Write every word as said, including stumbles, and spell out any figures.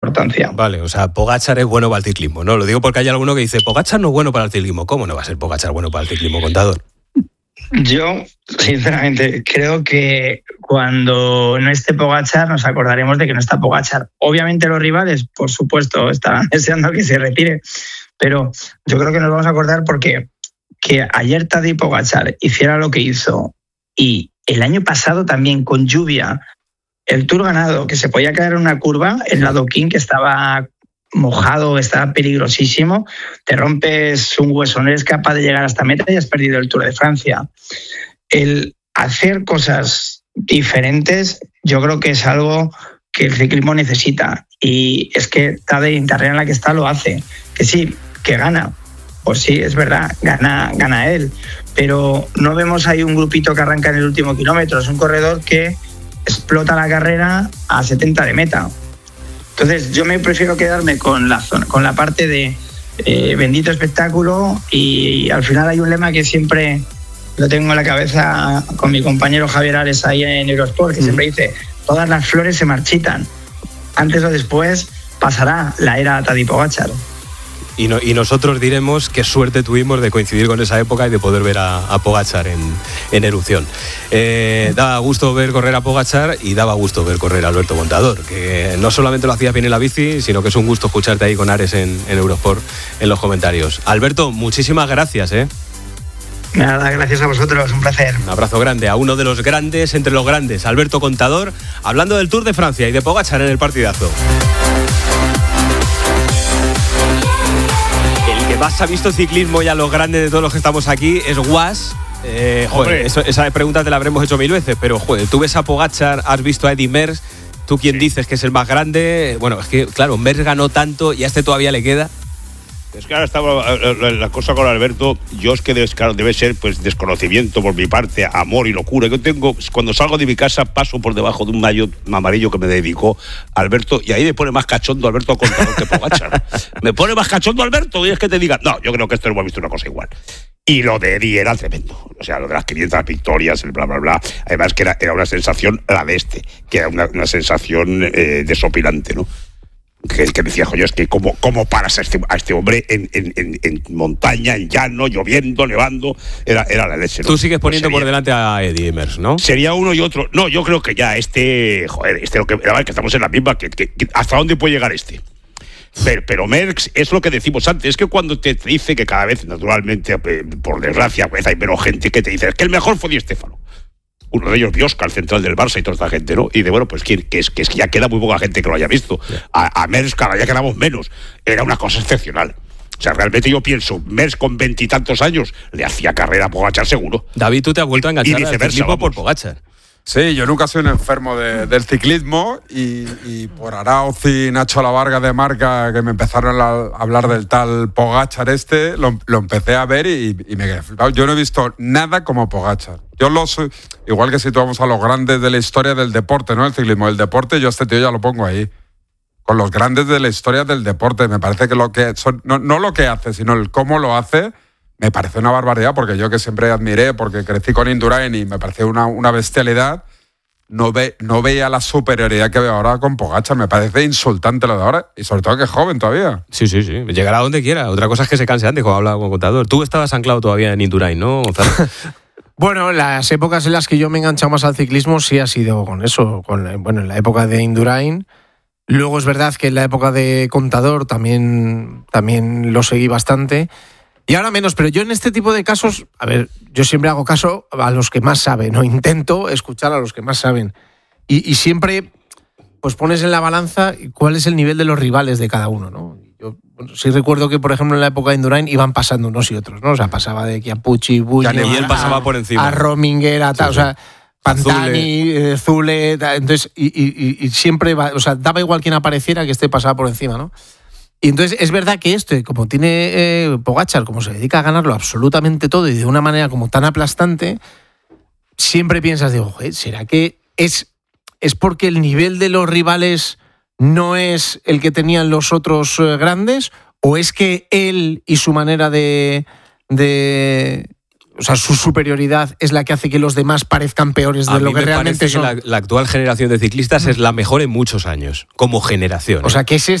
importancia. Vale, o sea, Pogačar es bueno para el ciclismo, ¿no? Lo digo porque hay alguno que dice, Pogačar no es bueno para el ciclismo. ¿Cómo no va a ser Pogačar bueno para el ciclismo, Contador? Yo, sinceramente, creo que cuando no esté Pogačar nos acordaremos de que no está Pogačar. Obviamente los rivales, por supuesto, estarán deseando que se retire, pero yo creo que nos vamos a acordar porque que ayer Tadej Pogačar hiciera lo que hizo y el año pasado también con lluvia, el Tour ganado, que se podía caer en una curva, el adoquín que estaba mojado, estaba peligrosísimo, te rompes un hueso, no eres capaz de llegar hasta meta y has perdido el Tour de Francia. El hacer cosas diferentes yo creo que es algo que el ciclismo necesita y es que Tadej en carrera en la que está lo hace, que sí, que gana, pues sí, es verdad, gana, gana él, pero no vemos ahí un grupito que arranca en el último kilómetro, es un corredor que explota la carrera a setenta de meta. Entonces yo me prefiero quedarme con la zona, con la parte de eh, bendito espectáculo y, y al final hay un lema que siempre lo tengo en la cabeza con mi compañero Javier Ares ahí en Eurosport, que mm. siempre dice, todas las flores se marchitan, antes o después pasará la era Tadej Pogačar. Y, no, y nosotros diremos qué suerte tuvimos de coincidir con esa época y de poder ver a, a Pogačar en, en erupción. Eh, daba gusto ver correr a Pogačar y daba gusto ver correr a Alberto Contador, que no solamente lo hacía bien en la bici, sino que es un gusto escucharte ahí con Ares en, en Eurosport en los comentarios. Alberto, muchísimas gracias, ¿eh? Nada, gracias a vosotros, un placer. Un abrazo grande a uno de los grandes entre los grandes, Alberto Contador, hablando del Tour de Francia y de Pogačar en el partidazo. Más ha visto ciclismo ya los grandes de todos los que estamos aquí es Guas. Eh, joder, eso, esa pregunta te la habremos hecho mil veces, pero joder, tú ves a Pogačar, has visto a Eddy Merckx, tú quién sí. dices que es el más grande. Bueno, es que claro, Merckx ganó tanto y a este todavía le queda. Es que ahora estaba la cosa con Alberto, yo es que claro, debe ser pues desconocimiento por mi parte, amor y locura. Yo tengo, cuando salgo de mi casa paso por debajo de un maillot amarillo que me dedicó Alberto y ahí me pone más cachondo Alberto Contador que Pogačar. Me pone más cachondo Alberto y es que te diga, no, yo creo que esto no hemos visto una cosa igual. Y lo de Eddie era tremendo, o sea, lo de las quinientas victorias, el bla, bla, bla. Además que era, era una sensación, la de este, que era una, una sensación eh, desopilante, ¿no? Que, que decía, joder, es que cómo, cómo paras a este, a este hombre en, en, en, en montaña, en llano, lloviendo, nevando, era, era la leche, ¿no? Tú sigues poniendo pues sería, por delante a Eddy Merckx, ¿no? Sería uno y otro. No, yo creo que ya este, joder, este lo que, que estamos en la misma, que, que, que ¿hasta dónde puede llegar este? Pero, pero Merckx es lo que decimos antes, es que cuando te dice que cada vez, naturalmente, por desgracia, pues hay menos gente que te dice, es que el mejor fue Di Stéfano. Uno de ellos, Biosca, el central del Barça y toda esta gente, ¿no? Y de, bueno, pues que, que, es, que es que ya queda muy poca gente que lo haya visto. A, a Merckx cada día quedamos menos. Era una cosa excepcional. O sea, realmente yo pienso, Merckx con veintitantos años le hacía carrera a Pogačar seguro. David, tú te has vuelto a enganchar al ciclismo por Pogačar. Sí, yo nunca soy un enfermo de, del ciclismo y, y por Arauz y Nacho Lavarga de Marca, que me empezaron a hablar del tal Pogačar este, lo, lo empecé a ver y, y me quedé flipado. Yo no he visto nada como Pogačar. Yo lo soy, igual que si tú vamos a los grandes de la historia del deporte, ¿no? El ciclismo, el deporte, yo a este tío ya lo pongo ahí. Con los grandes de la historia del deporte. Me parece que lo que son, no, no lo que hace, sino el cómo lo hace, me parece una barbaridad, porque yo que siempre admiré, porque crecí con Indurain y me pareció una, una bestialidad, no, ve, no veía la superioridad que veo ahora con Pogačar. Me parece insultante lo de ahora, y sobre todo que es joven todavía. Sí, sí, sí, llegará a donde quiera. Otra cosa es que se canse antes, como hablaba con Contador. Tú estabas anclado todavía en Indurain, ¿no, Gonzalo? Bueno, las épocas en las que yo me he enganchado más al ciclismo sí ha sido con eso, con, bueno, en la época de Indurain. Luego es verdad que en la época de Contador también, también lo seguí bastante. Y ahora menos, pero yo en este tipo de casos, a ver, yo siempre hago caso a los que más saben, o intento escuchar a los que más saben. Y, y siempre pues pones en la balanza cuál es el nivel de los rivales de cada uno, ¿no? Yo bueno, sí recuerdo que, por ejemplo, en la época de Indurain iban pasando unos y otros, ¿no? O sea, pasaba de Chiappucci, Bulli, y él pasaba por encima. A Rominger, a tal, sí, sí. O sea, Pantani, Zule, Zule tal, entonces, y, y, y siempre, va, o sea, daba igual quien apareciera que este pasaba por encima, ¿no? Y entonces es verdad que este, como tiene eh, Pogačar, como se dedica a ganarlo absolutamente todo y de una manera como tan aplastante, siempre piensas, digo, ¿será que es, es porque el nivel de los rivales no es el que tenían los otros eh, grandes? ¿O es que él y su manera de, de, o sea, su superioridad es la que hace que los demás parezcan peores de A lo mí que me realmente parece son. que la, la actual generación de ciclistas es la mejor en muchos años, como generación. O ¿eh? sea, que ese